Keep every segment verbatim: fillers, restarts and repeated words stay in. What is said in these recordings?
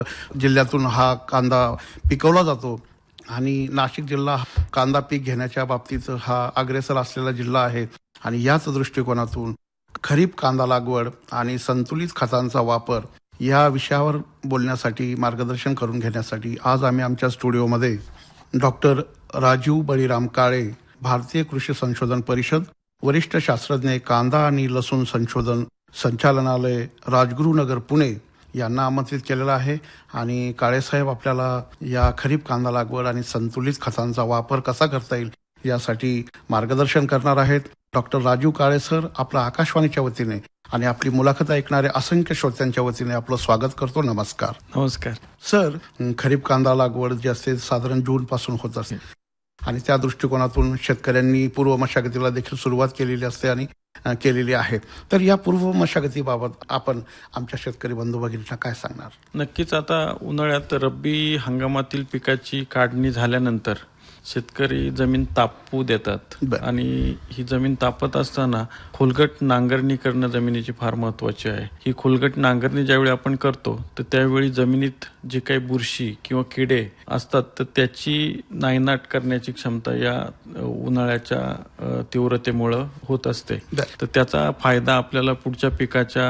जिल्ह्यातून हा कांदा पिकवला जातो आणि नाशिक जिल्हा कांदा पीक घेण्याच्या बाबतीत हा अग्रेसर असलेला जिल्हा आहे. आणि याच दृष्टिकोनातून खरीप कांदा लागवड आणि संतुलित खतांचा वापर या विषयावर बोलण्यासाठी, मार्गदर्शन करून घेण्यासाठी आज आम्ही आमच्या स्टुडिओमध्ये डॉक्टर राजीव बळीराम काळे, भारतीय कृषी संशोधन परिषद, वरिष्ठ शास्त्रज्ञ, कांदा आणि लसूण संशोधन संचालनालय, राजगुरुनगर, पुणे यांना आमंत्रित केलेलं आहे. आणि काळेसाहेब आपल्याला या खरीप कांदा लागवड आणि संतुलित खतांचा वापर कसा करता येईल यासाठी मार्गदर्शन करणार आहेत. डॉक्टर राजीव काळे सर, आपलं आकाशवाणीच्या वतीने आणि आपली मुलाखत ऐकणाऱ्या असंख्य श्रोत्यांच्या वतीने आपलं स्वागत करतो. नमस्कार. नमस्कार सर. खरीप कांदा लागवड जी असते साधारण जून पासून होत असते आणि त्या दृष्टिकोनातून शेतकऱ्यांनी पूर्व मशागतीला देखील सुरुवात केलेली असते आणि केलेली आहे. तर या पूर्व मशागतीबाबत आपण आमच्या शेतकरी बंधू भगिनींना काय सांगणार? नक्कीच. आता उन्हाळ्यात रब्बी हंगामातील पिकाची काढणी झाल्यानंतर शेतकरी जमीन तापू देतात आणि ही जमीन तापत असताना खोलगट नांगरणी करणं जमिनीची फार महत्वाची आहे. ही खोलगट नांगरणी ज्यावेळी आपण करतो तर त्यावेळी जमिनीत जे काही बुरशी किंवा किडे असतात तर त्याची नायनाट करण्याची क्षमता या उन्हाळ्याच्या तीव्रतेमुळं होत असते. तर त्याचा फायदा आपल्याला पुढच्या पिकाच्या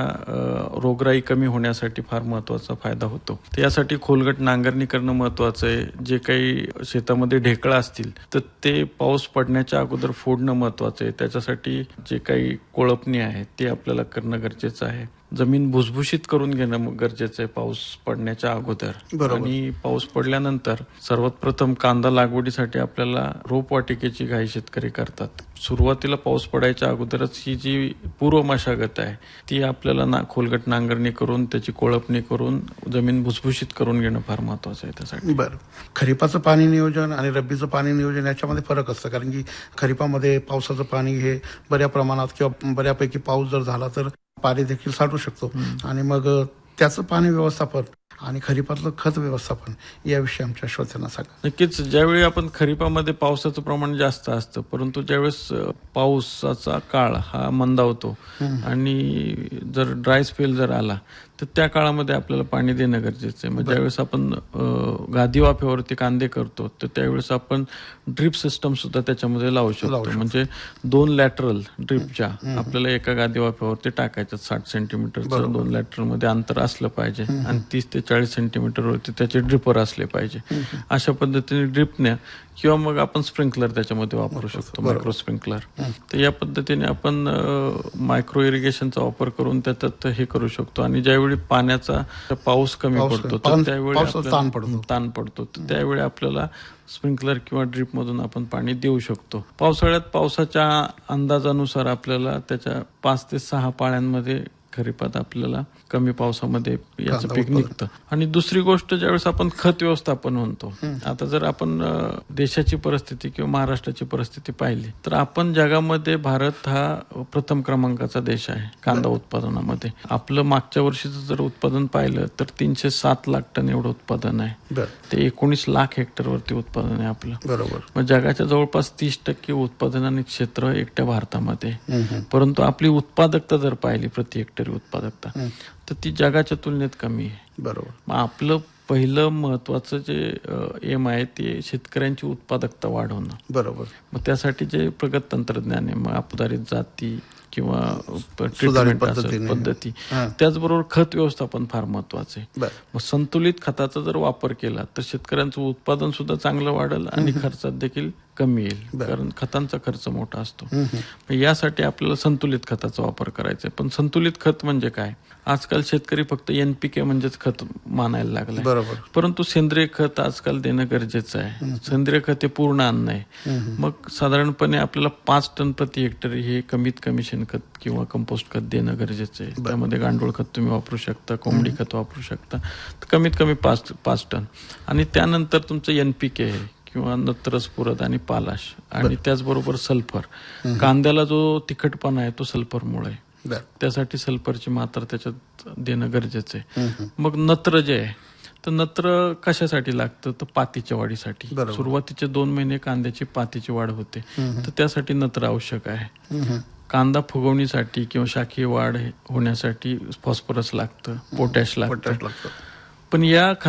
रोगराई कमी होण्यासाठी फार महत्वाचा फायदा होतो. तर यासाठी खोलगट नांगरणी करणं महत्वाचं आहे. जे काही शेतामध्ये ढेकळं असतील तर ते पाऊस पडण्याच्या अगोदर फोडणं महत्वाचं आहे. त्याच्यासाठी जे काही कोळपणी आहे ते आपल्याला करणं गरजेचं आहे. जमीन भुसभुशीत करून घेणं गरजेचं आहे पाऊस पडण्याच्या अगोदर. आणि पाऊस पडल्यानंतर सर्वात प्रथम कांदा लागवडीसाठी आपल्याला रोपवाटिकेची घाई शेतकरी करतात. सुरुवातीला पाऊस पडायच्या अगोदरच ही जी पूर्व मशागत आहे ती आपल्याला ना खोलगट नांगरणी करून त्याची कोळपणी करून जमीन भुसभुशीत करून घेणं फार महत्वाचं आहे त्यासाठी. बरं. खरीपाचं पाणी नियोजन आणि रब्बीचं पाणी नियोजन याच्यामध्ये फरक असतं, कारण की खरीपामध्ये पावसाचं पाणी हे बऱ्या प्रमाणात किंवा बऱ्यापैकी पाऊस जर झाला तर पाणी देखील साठू शकतो आणि मग त्याचं पाणी व्यवस्थापन आणि खरीपातलं खत व्यवस्थापन याविषयी आमच्या श्रोत्यांना सांगा. नक्कीच. ज्यावेळी आपण खरीपामध्ये पावसाचं प्रमाण जास्त असतं, परंतु ज्यावेळेस पावसाचा काळ हा मंदावतो आणि जर ड्राय स्पेल जर आला तर त्या काळामध्ये आपल्याला पाणी देणं गरजेचं आहे. मग ज्यावेळेस आपण गादी वाफेवरती कांदे करतो तर त्यावेळेस आपण ड्रीप सिस्टम सुद्धा त्याच्यामध्ये लावू शकतो. म्हणजे दोन लॅटरल ड्रीपच्या आपल्याला एका गादी वाफेवरती टाकायचं. साठ सेंटीमीटरचं दोन लॅटरल मध्ये अंतर असलं पाहिजे आणि तीस ते चाळीस सेंटीमीटर वरती त्याचे ड्रिपर असले पाहिजे. अशा पद्धतीने ड्रिपने किंवा मग आपण स्प्रिंकलर त्याच्यामध्ये वापरू शकतो, मायक्रो स्प्रिंकलर. तर या पद्धतीने आपण मायक्रो इरिगेशनचा वापर करून त्याच्यात हे करू शकतो. आणि ज्यावेळी पाण्याचा पाऊस कमी पडतो तर त्यावेळी ताण पडतो तर त्यावेळी आपल्याला स्प्रिंकलर किंवा ड्रीप मधून आपण पाणी देऊ शकतो. पावसाळ्यात पावसाच्या अंदाजानुसार आपल्याला त्याच्या पाच ते सहा पाळ्यांमध्ये खरीपात आपल्याला कमी पावसामध्ये याचं पीक निघतं. आणि दुसरी गोष्ट, ज्यावेळेस आपण खत व्यवस्थापन म्हणतो, आता जर आपण देशाची परिस्थिती किंवा महाराष्ट्राची परिस्थिती पाहिली तर आपण जगामध्ये भारत हा प्रथम क्रमांकाचा देश आहे कांदा उत्पादनामध्ये. आपलं मागच्या वर्षीचं जर उत्पादन पाहिलं तर तीनशे सात लाख टन एवढं उत्पादन आहे. ते एकोणीस लाख हेक्टरवरती उत्पादन आहे आपलं. बरोबर. मग जगाच्या जवळपास तीस टक्के उत्पादन आणि क्षेत्र एकट्या भारतामध्ये. परंतु आपली उत्पादकता जर पाहिली, प्रति हेक्टरी उत्पादकता, तर ती जगाच्या तुलनेत कमी आहे. बरोबर. मग आपलं पहिलं महत्वाचं जे एम आहे ते शेतकऱ्यांची उत्पादकता वाढवणं. बरोबर. मग त्यासाठी जे प्रगत तंत्रज्ञान आहे, मग आधारित जाती किंवा ट्रीटमेंट पद्धती, त्याचबरोबर खत व्यवस्थापन फार महत्वाचं आहे. मग संतुलित खताचा जर वापर केला तर शेतकऱ्यांचं उत्पादन सुद्धा चांगलं वाढेल आणि खर्चात देखील कमी येईल, कारण खतांचा खर्च मोठा असतो. यासाठी आपल्याला संतुलित खताचा वापर करायचा आहे. पण संतुलित खत म्हणजे काय? आजकाल शेतकरी फक्त एनपीके म्हणजेच खत मानायला लागलाय. बरोबर. परंतु सेंद्रिय खत आजकाल देणं गरजेचं आहे. सेंद्रिय खत हे पूर्ण अन्न आहे. मग साधारणपणे आपल्याला पाच टन प्रति हेक्टरी हे कमीत कमी शेणखत किंवा कंपोस्ट खत देणं गरजेचं आहे. त्यामध्ये गांडूळ खत तुम्ही वापरू शकता, कोंबडी खत वापरू शकता. तर कमीत कमी पाच पाच टन. आणि त्यानंतर तुमचं एनपीके आहे किंवा नत्र, स्फुरद आणि पालाश आणि त्याचबरोबर सल्फर. कांद्याला जो तिखटपणा आहे तो सल्फरमुळे आहे. त्यासाठी सल्फरची मात्रा त्याच्यात देणं गरजेचं आहे. मग नत्र जे आहे तर नत्र कशासाठी लागतं तर पातीच्या वाढीसाठी. सुरुवातीचे दोन महिने कांद्याची पातीची वाढ होते तर त्यासाठी नत्र आवश्यक आहे. कांदा फुगवणीसाठी किंवा शाखीय वाढ होण्यासाठी फॉस्फरस लागतं, पोटॅश लागतं. पण या